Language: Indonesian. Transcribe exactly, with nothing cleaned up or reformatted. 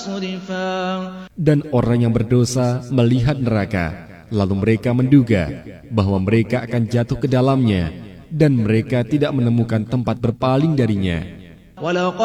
Dan orang yang berdosa melihat neraka, lalu mereka menduga bahwa mereka akan jatuh ke dalamnya, dan mereka tidak menemukan tempat berpaling darinya.